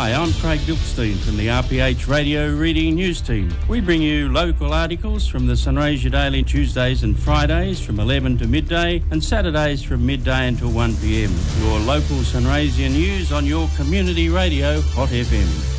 Hi, I'm Craig Dilkstein from the RPH Radio Reading News Team. We bring you local articles from the Sunraysia Daily Tuesdays and Fridays from 11 to midday and Saturdays from midday until 1 p.m. Your local Sunraysia news on your community radio, Hot FM.